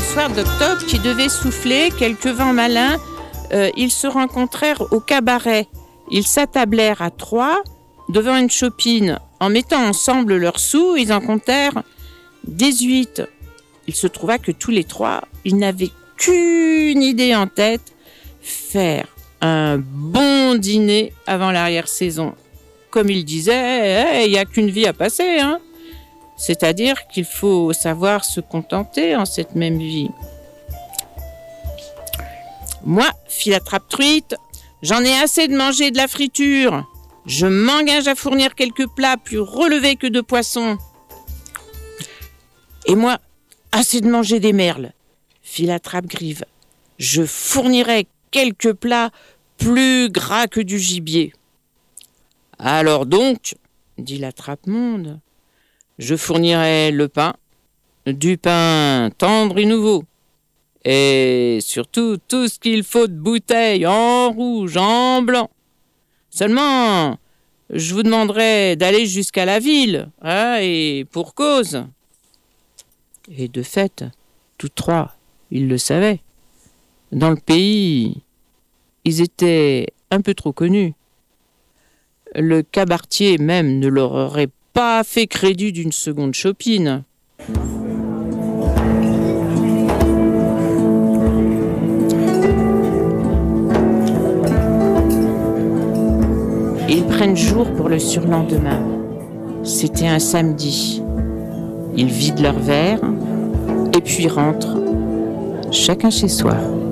soir d'octobre qui devait souffler, quelques vents malins, ils se rencontrèrent au cabaret. Ils s'attablèrent à 3 devant une chopine. En mettant ensemble leurs sous, ils en comptèrent 18. Il se trouva que tous les 3, ils n'avaient qu'une idée en tête, faire un bon dîner avant l'arrière-saison. Comme ils disaient, il n'y a qu'une vie à passer, hein. C'est-à-dire qu'il faut savoir se contenter en cette même vie. Moi, Philatrape-truite, j'en ai assez de manger de la friture. Je m'engage à fournir quelques plats plus relevés que de poissons. Et moi, assez de manger des merles. Philatrape-grive, je fournirai quelques plats plus gras que du gibier. Alors donc, dit la Trape-monde, je fournirai le pain, du pain tendre et nouveau, et surtout tout ce qu'il faut de bouteilles en rouge, en blanc. Seulement, je vous demanderai d'aller jusqu'à la ville, hein, et pour cause. Et de fait, tous 3, ils le savaient. Dans le pays, ils étaient un peu trop connus. Le cabaretier même ne leur aurait pas fait crédit d'une seconde chopine. Ils prennent jour pour le surlendemain. C'était un samedi. Ils vident leur verre et puis rentrent, chacun chez soi.